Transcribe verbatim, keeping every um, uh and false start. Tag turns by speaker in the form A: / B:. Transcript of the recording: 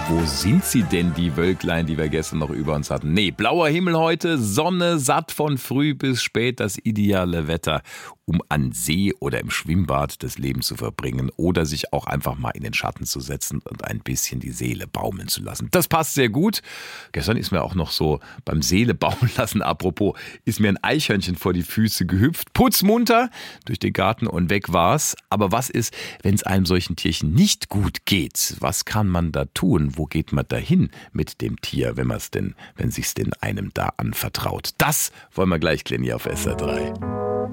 A: Wo sind sie denn, die Wölklein, die wir gestern noch über uns hatten? Nee, blauer Himmel heute, Sonne, satt von früh bis spät, das ideale Wetter, um an See oder im Schwimmbad das Leben zu verbringen oder sich auch einfach mal in den Schatten zu setzen und ein bisschen die Seele baumeln zu lassen. Das passt sehr gut. Gestern ist mir auch noch so beim Seele baumeln lassen, apropos, ist mir ein Eichhörnchen vor die Füße gehüpft, putzmunter durch den Garten und weg war's. Aber was ist, wenn es einem solchen Tierchen nicht gut geht? Was kann man da tun? Wo geht man da hin mit dem Tier, wenn man es denn, wenn sich's denn einem da anvertraut? Das wollen wir gleich klären hier auf S R drei.